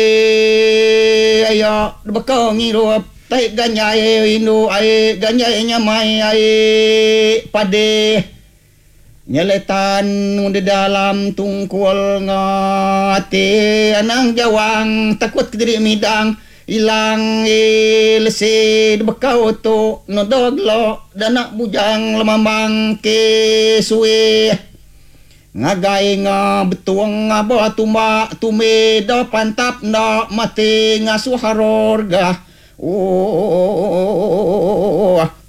ayo bekau ngirup tai ganyai inu ai ganyai nyamai ai pade nyeletan di dalam tungkul ngati anang jawang takut kediri midang ilang lesi bekau tu nodoglo danak bujang lemambang ke suwe ngagai nga betuang nga ba tumba tume da pantap na mati nga suharorga